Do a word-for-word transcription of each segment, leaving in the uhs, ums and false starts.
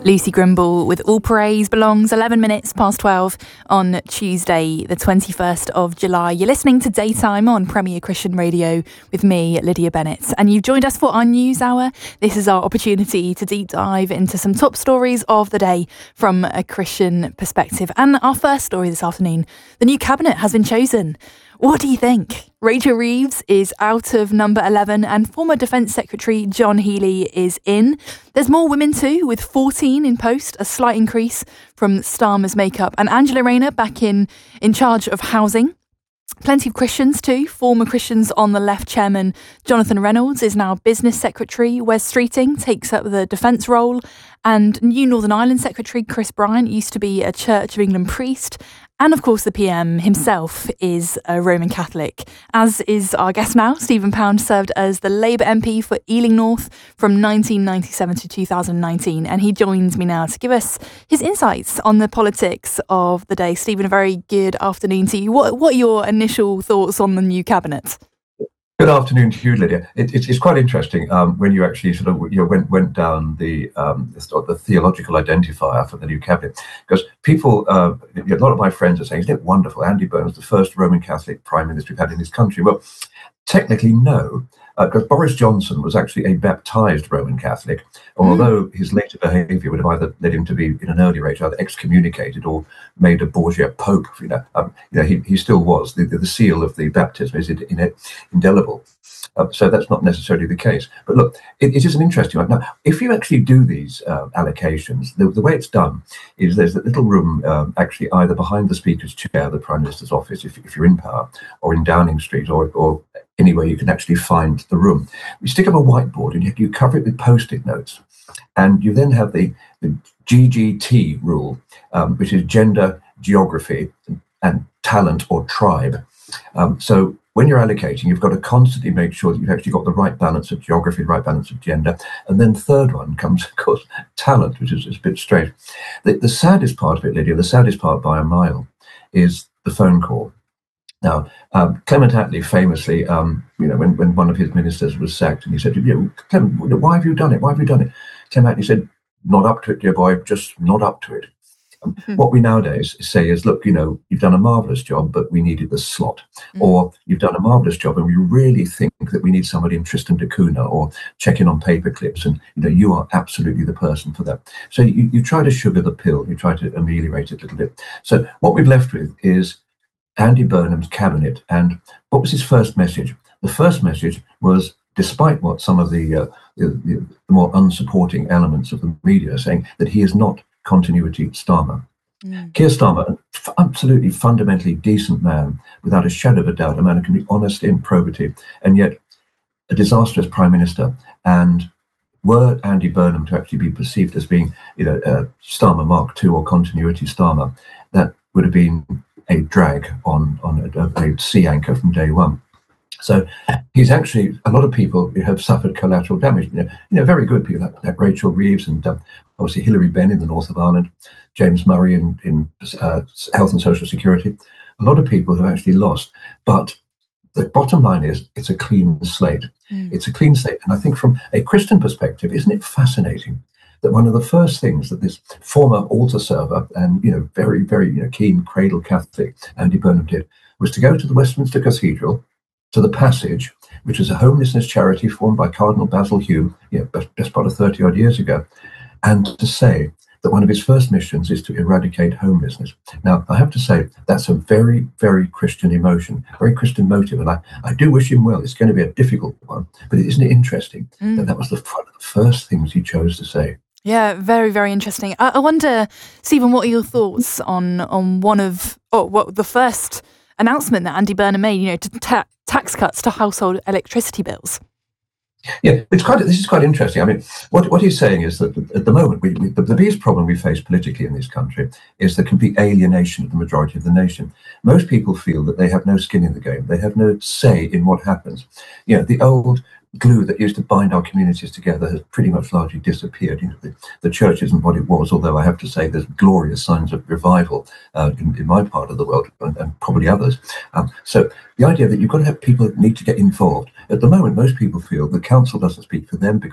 Lucy Grimble with All Praise Belongs, eleven minutes past twelve on Tuesday, the twenty-first of July. You're listening to Daytime on Premier Christian Radio with me, Lydia Bennett, and you've joined us for our news hour. This is our opportunity to deep dive into some top stories of the day from a Christian perspective. And our first story this afternoon, the new cabinet has been chosen. What do you think? Rachel Reeves is out of number eleven and former Defence Secretary John Healey is in. There's more women too, with fourteen in post, a slight increase from Starmer's makeup. And Angela Rayner back in, in charge of housing. Plenty of Christians too. Former Christians on the Left chairman Jonathan Reynolds is now business secretary. Wes Streeting takes up the defence role. And new Northern Ireland Secretary Chris Bryant used to be a Church of England priest. And of course, the P M himself is a Roman Catholic, as is our guest now. Stephen Pound served as the Labour M P for Ealing North from nineteen ninety-seven to two thousand nineteen. And he joins me now to give us his insights on the politics of the day. Stephen, a very good afternoon to you. What, what are your initial thoughts on the new cabinet? Good afternoon to you, Lydia. It, it, it's quite interesting um, when you actually sort of you know, went went down the um, the, the theological identifier for the new cabinet, because people, uh, a lot of my friends are saying, "Isn't it wonderful? Andy Burnham's the first Roman Catholic prime minister we've had in this country." Well, technically, no, because uh, Boris Johnson was actually a baptised Roman Catholic, although mm. his later behaviour would have either led him to be, in an earlier age, either excommunicated or made a Borgia Pope. You know, um, you know, he, he still was. The, the, the seal of the baptism is in, in, indelible. Uh, so that's not necessarily the case. But look, it, it is an interesting one. Now, if you actually do these uh, allocations, the, the way it's done is there's a little room um, actually either behind the Speaker's chair, the Prime Minister's office, if, if you're in power, or in Downing Street, or, or anywhere you can actually find the room. You stick up a whiteboard and you, you cover it with post-it notes. And you then have the, the G G T rule, um, which is gender, geography, and, and talent or tribe. Um, so when you're allocating, you've got to constantly make sure that you've actually got the right balance of geography, the right balance of gender. And then third one comes, of course, talent, which is, is a bit strange. The, the saddest part of it, Lydia, the saddest part by a mile, is the phone call. Now, um, Clement Attlee famously, um, you know, when, when one of his ministers was sacked, and he said, you know, Clement, why have you done it? Why have you done it? Clement Attlee said, not up to it, dear boy, just not up to it. Um, mm-hmm. What we nowadays say is, look, you know, you've done a marvellous job, but we needed the slot. Mm-hmm. Or you've done a marvellous job, and we really think that we need somebody in Tristan da Cunha or checking on paper clips, and, you know, you are absolutely the person for that. So you, you try to sugar the pill, you try to ameliorate it a little bit. So what we've left with is Andy Burnham's cabinet. And what was his first message? The first message was, despite what some of the, uh, the, the more unsupporting elements of the media are saying, that he is not continuity Starmer. Mm. Keir Starmer, an f- absolutely fundamentally decent man, without a shadow of a doubt, a man who can be honest in probity, and yet a disastrous prime minister. And were Andy Burnham to actually be perceived as being, you know, uh, Starmer Mark two or continuity Starmer, that would have been a drag on on a, a sea anchor from day one. So he's actually, a lot of people have suffered collateral damage. You know, you know very good people like, like Rachel Reeves and um, obviously Hilary Benn in the north of Ireland, James Murray in, in uh, Health and Social Security. A lot of people have actually lost. But the bottom line is, it's a clean slate. Mm. It's a clean slate. And I think from a Christian perspective, isn't it fascinating that one of the first things that this former altar server and, you know, very, very you know, keen cradle Catholic Andy Burnham did was to go to the Westminster Cathedral, to the Passage, which was a homelessness charity formed by Cardinal Basil Hume, you know, best, best part of thirty odd years ago, and to say that one of his first missions is to eradicate homelessness. Now, I have to say, that's a very, very Christian emotion, very Christian motive, and I, I do wish him well. It's going to be a difficult one, but isn't it interesting mm. that that was the first things he chose to say? Yeah, very, very interesting. I, I wonder, Stephen, what are your thoughts on on one of, oh, what the first announcement that Andy Burnham made, you know, to ta- tax cuts to household electricity bills? Yeah, it's quite. This is quite interesting. I mean, what, what he's saying is that at the moment, we, we, the, the biggest problem we face politically in this country is the complete alienation of the majority of the nation. Most people feel that they have no skin in the game. They have no say in what happens. You know, the old glue that used to bind our communities together has pretty much largely disappeared. You know, the, the church isn't what it was, although I have to say there's glorious signs of revival uh, in, in my part of the world, and, and probably others. Um, so the idea that you've got to have people that need to get involved. At the moment, most people feel the council doesn't speak for them because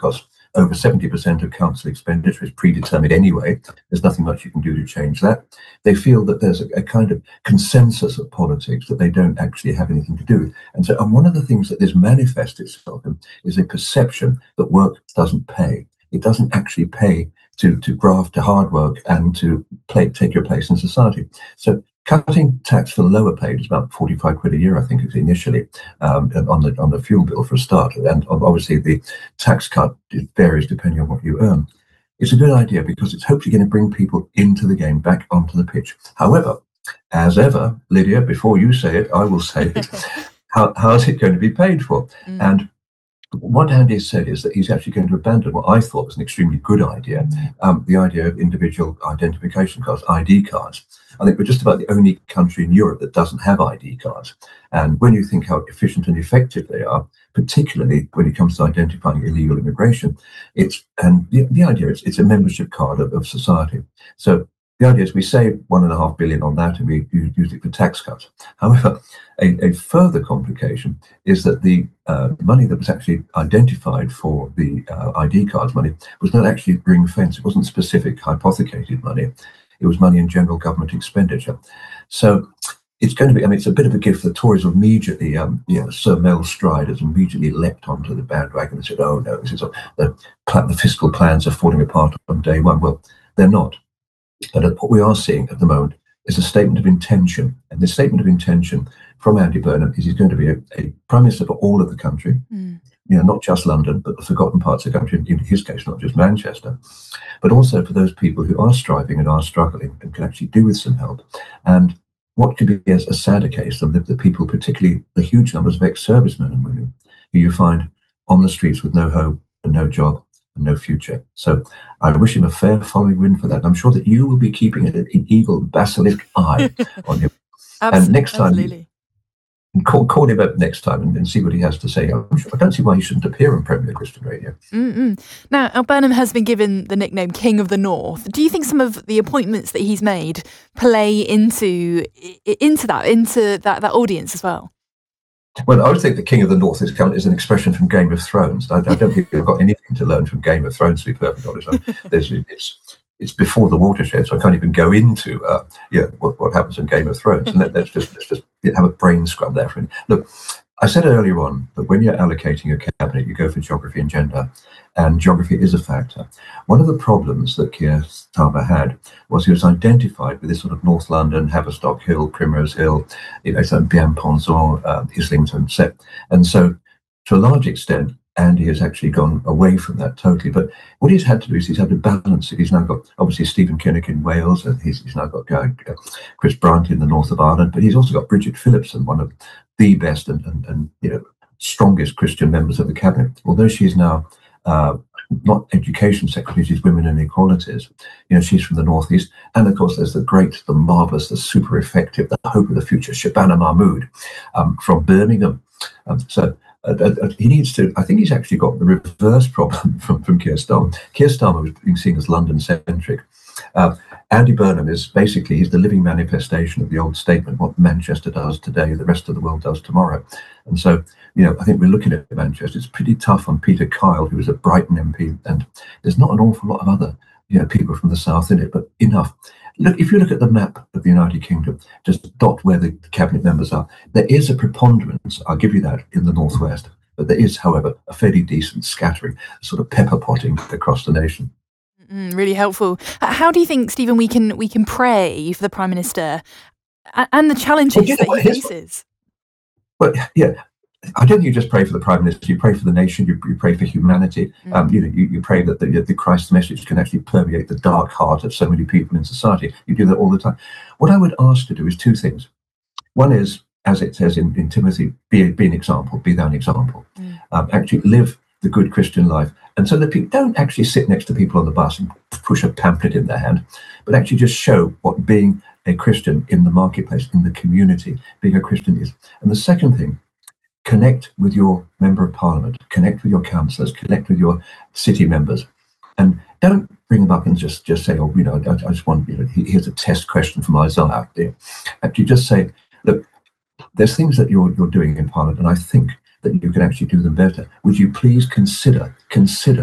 over seventy percent of council expenditure is predetermined anyway. There's nothing much you can do to change that. They feel that there's a, a kind of consensus of politics that they don't actually have anything to do with. And so, and one of the things that this manifests itself in is a perception that work doesn't pay. It doesn't actually pay to, to graft, to hard work, and to play, take your place in society. So cutting tax for the lower paid is about forty-five quid a year, I think, initially, um, on the on the fuel bill for a start. And obviously the tax cut varies depending on what you earn. It's a good idea because it's hopefully going to bring people into the game, back onto the pitch. However, as ever, Lydia, before you say it, I will say it. how, how is it going to be paid for? Mm. And what Andy has said is that he's actually going to abandon what I thought was an extremely good idea, um, the idea of individual identification cards, I D cards. I think we're just about the only country in Europe that doesn't have I D cards. And when you think how efficient and effective they are, particularly when it comes to identifying illegal immigration, it's and the, the idea is it's a membership card of, of society. So the idea is we save one and a half billion on that and we use it for tax cuts. However, a, a further complication is that the uh, money that was actually identified for the uh, I D cards money was not actually ring fenced. It wasn't specific hypothecated money. It was money in general government expenditure. So it's going to be, I mean, it's a bit of a gift. The Tories immediately, um, you know, Sir Mel Stride has immediately leapt onto the bandwagon and said, oh no, this is a, the, the fiscal plans are falling apart on day one. Well, they're not. But what we are seeing at the moment is a statement of intention. And this statement of intention from Andy Burnham is he's going to be a, a prime minister for all of the country, mm. you know, not just London, but the forgotten parts of the country, in his case, not just Manchester, but also for those people who are striving and are struggling and can actually do with some help. And what could be a, a sadder case than the, the people, particularly the huge numbers of ex-servicemen and women, who you find on the streets with no hope and no job and no future. So I wish him a fair following wind for that. I'm sure that you will be keeping an, an eagle basilisk eye on him. Absolutely, and next time, absolutely. Call, call him up next time and, and see what he has to say. I'm sure, I don't see why he shouldn't appear on Premier Christian Radio. Mm-mm. Now, Al Burnham has been given the nickname King of the North. Do you think some of the appointments that he's made play into into that into that, that audience as well? Well, I would think the King of the North is, is an expression from Game of Thrones. I, I don't think we've got anything to learn from Game of Thrones, to be perfectly honest. There's, it's it's before the watershed, so I can't even go into uh, yeah what, what happens in Game of Thrones. And let, let's just let's just have a brain scrub there for me. Look, I said earlier on that when you're allocating a cabinet, you go for geography and gender, and geography is a factor. One of the problems that Keir Starmer had was he was identified with this sort of North London, Haverstock Hill, Primrose Hill, you know, some Bien-Pensant, uh, Islington set, and so to a large extent, Andy has actually gone away from that totally. But what he's had to do is he's had to balance it. He's now got, obviously, Stephen Kinnock in Wales, and he's, he's now got uh, Chris Brunt in the north of Ireland, but he's also got Bridget Phillipson, one of the best and, and, and you know strongest Christian members of the cabinet. Although she's now uh, not education secretary, she's women and equalities. You know, she's from the northeast, and of course there's the great, the marvelous, the super effective, the hope of the future, Shabana Mahmood um, from Birmingham. Um, so. Uh, uh, he needs to, I think he's actually got the reverse problem from, from Keir Starmer. Keir Starmer was being seen as London-centric. Uh, Andy Burnham is basically, he's the living manifestation of the old statement, what Manchester does today, the rest of the world does tomorrow. And so, you know, I think we're looking at Manchester. It's pretty tough on Peter Kyle, who is a Brighton M P, and there's not an awful lot of other, you know, people from the south in it, but enough. Look, if you look at the map of the United Kingdom, just dot where the cabinet members are, there is a preponderance, I'll give you that, in the northwest. But there is, however, a fairly decent scattering, sort of pepper potting across the nation. Mm, really helpful. How do you think, Stephen, we can we can pray for the Prime Minister and the challenges well, you know, that he faces? Well, yeah. I don't think you just pray for the Prime Minister, you pray for the nation, you, you pray for humanity. Mm. Um, you know, you, you pray that the, the Christ message can actually permeate the dark heart of so many people in society. You do that all the time. What I would ask to do is two things. One is, as it says in, in Timothy, be, be an example, be thou an example. Mm. Um, actually live the good Christian life. And so that people don't actually sit next to people on the bus and push a pamphlet in their hand, but actually just show what being a Christian in the marketplace, in the community, being a Christian is. And the second thing, connect with your member of parliament, connect with your councillors, connect with your city members, and don't bring them up and just, just say, oh, you know, I, I just want, you know, here's a test question from Isaiah out there. Actually just say, look, there's things that you're you're doing in parliament, and I think that you can actually do them better. Would you please consider, consider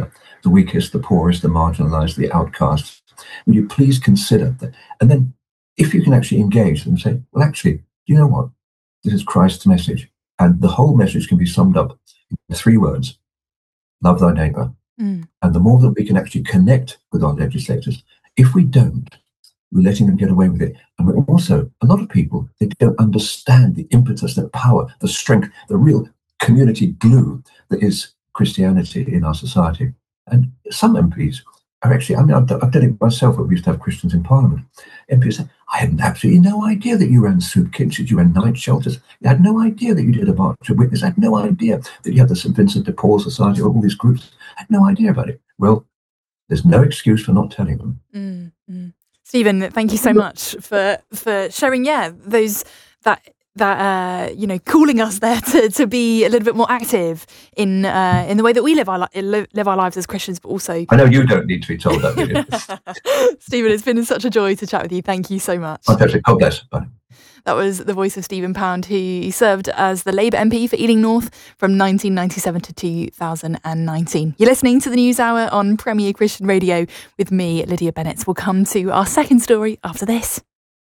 the weakest, the poorest, the marginalised, the outcasts. Will you please consider that? And then if you can actually engage them and say, well, actually, you know what? This is Christ's message. And the whole message can be summed up in three words: love thy neighbour. Mm. And the more that we can actually connect with our legislators, if we don't, we're letting them get away with it. And we're also, a lot of people, they don't understand the impetus, the power, the strength, the real community glue that is Christianity in our society. And some M Ps are actually, I mean, I've, I've done it myself when we used to have Christians in Parliament. M Ps say, I had absolutely no idea that you ran soup kitchens, you ran night shelters. I had no idea that you did a March of Witness. I had no idea that you had the Saint Vincent de Paul Society, or all these groups. I had no idea about it. Well, there's no excuse for not telling them. Mm, mm. Stephen, thank you so much for for sharing. Yeah, those that that uh, you know, calling us there to, to be a little bit more active in uh, in the way that we live our li- live our lives as Christians, but also. I know you don't need to be told that, do you? Stephen, it's been such a joy to chat with you. Thank you so much. My pleasure. God bless. Bye. That was the voice of Stephen Pound, who served as the Labour M P for Ealing North from nineteen ninety-seven to two thousand nineteen. You're listening to the News Hour on Premier Christian Radio with me, Lydia Bennett. We'll come to our second story after this.